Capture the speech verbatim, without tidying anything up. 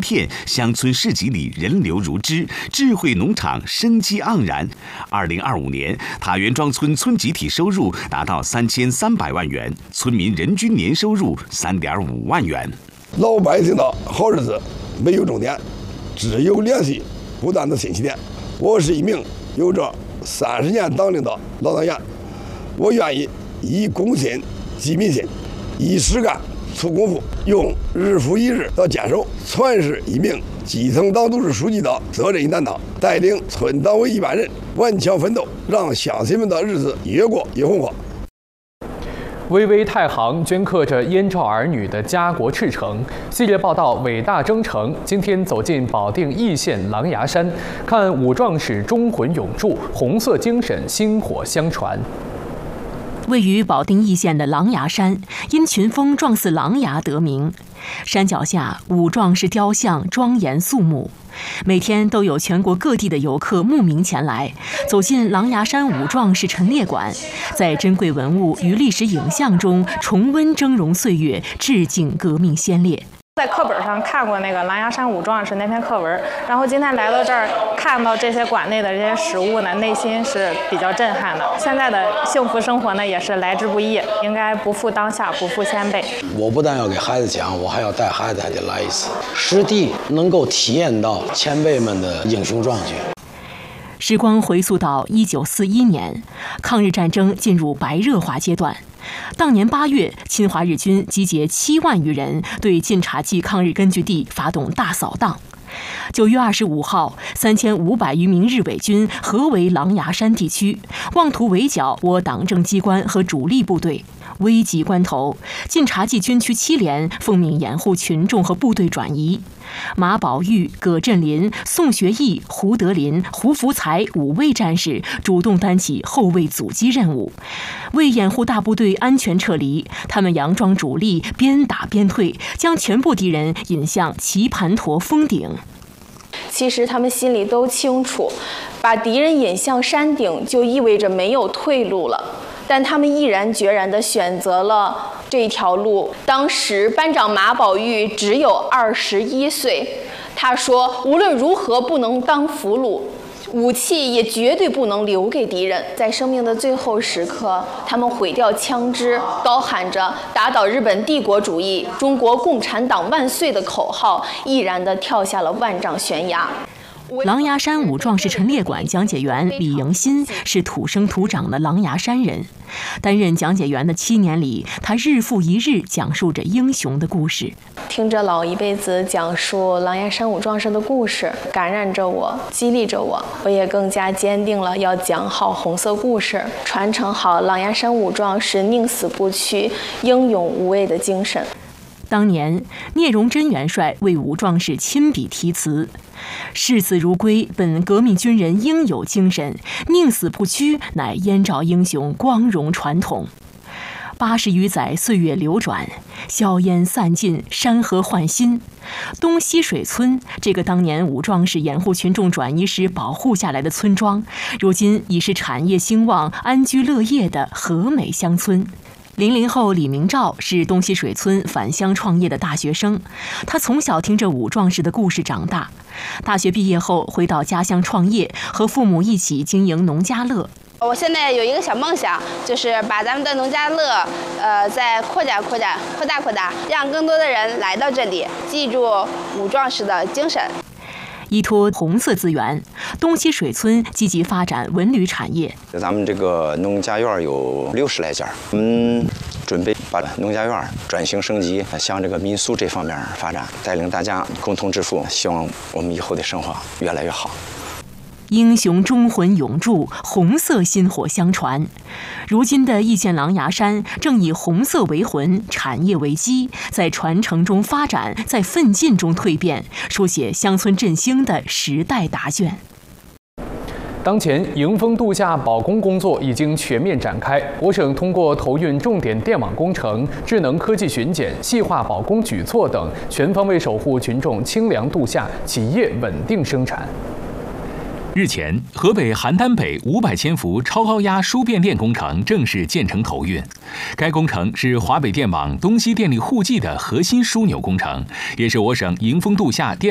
片，乡村市集里人流如织，智慧农场生机盎然。二零二五年，塔园庄村村集体收入达到三千三百万元，村民人均年收入三点五万元。 老百姓的好日子没有终点，只有联系不断的新起点。我是一名有着三十年党龄的老党员，我愿意以公心济民心，以实干出功夫，用日复一日的坚守，传是一名基层党组织书记的责任与担当，带领村党委一般人顽强奋斗，让乡亲们的日子越过越红火。 巍巍太行镌刻着燕赵儿女的家国赤诚。系列报道《伟大征程》今天走进保定易县狼牙山，看武壮士忠魂永驻，红色精神薪火相传。 位于保定易县的狼牙山，因群峰状似狼牙得名。山脚下武壮士雕像庄严肃穆，每天都有全国各地的游客慕名前来，走进狼牙山武壮士陈列馆，在珍贵文物与历史影像中重温峥嵘岁月，致敬革命先烈。 在课本上看过那个狼牙山武壮士那篇课文，然后今天来到这儿，看到这些馆内的这些实物呢，内心是比较震撼的。现在的幸福生活呢，也是来之不易，应该不负当下，不负先辈。 我不但要给孩子讲，我还要带孩子还得来一次，实地能够体验到前辈们的英雄壮举。 时光回溯到一九四一年，抗日战争进入白热化阶段。当年八月，侵华日军集结七万余人，对晋察冀抗日根据地发动大扫荡。九月二十五号，三千五百余名日伪军合围狼牙山地区，妄图围剿我党政机关和主力部队。危急关头，晋察冀军区七连奉命掩护群众和部队转移。马宝玉、葛振林、宋学义、胡德林、胡福才五位战士主动担起后卫阻击任务，为掩护大部队安全撤离，他们佯装主力，边打边退，将全部敌人引向棋盘陀峰顶。 其实他们心里都清楚，把敌人引向山顶就意味着没有退路了，但他们毅然决然地选择了这条路。当时班长马宝玉只有二十一岁，他说无论如何不能当俘虏，武器也绝对不能留给敌人。在生命的最后时刻，他们毁掉枪支，高喊着打倒日本帝国主义，中国共产党万岁的口号，毅然地跳下了万丈悬崖。 狼牙山武壮士陈列馆讲解员李迎新是土生土长的狼牙山人，担任讲解员的七年里，他日复一日讲述着英雄的故事。 听着老一辈子讲述狼牙山武壮士的故事，感染着我，激励着我，我也更加坚定了要讲好红色故事，传承好狼牙山武壮士宁死不屈、英勇无畏的精神。 当年，聂荣臻元帅为武壮士亲笔题词：“视死如归，本革命军人应有精神；宁死不屈，乃燕赵英雄光荣传统。”八十余载岁月流转，硝烟散尽，山河换新。东溪水村这个当年武壮士掩护群众转移时保护下来的村庄，如今已是产业兴旺、安居乐业的和美乡村。零零后李明照是东溪水村返乡创业的大学生，他从小听着武壮士的故事长大。大学毕业后回到家乡创业，和父母一起经营农家乐。 我现在有一个小梦想，就是把咱们的农家乐，呃，再扩展、扩展、扩大、扩大，让更多的人来到这里，记住武壮士的精神。 依托红色资源，东溪水村积极发展文旅产业。 咱们这个农家院有六十来家，嗯，准备把农家院转型升级，向这个民宿这方面发展，带领大家共同致富，希望我们以后的生活越来越好。 英雄忠魂永驻，红色薪火相传。如今的易县狼牙山正以红色为魂，产业为基，在传承中发展，在奋进中蜕变，书写乡村振兴的时代答卷。 当前，迎风度假保供工作已经全面展开。我省通过投运重点电网工程、智能科技巡检、细化保供举措等，全方位守护群众清凉度夏，企业稳定生产。 日前，河北邯郸北五百千伏超高压输变电工程正式建成投运。该工程是华北电网东西电力互济的核心枢纽工程，也是我省迎风度夏电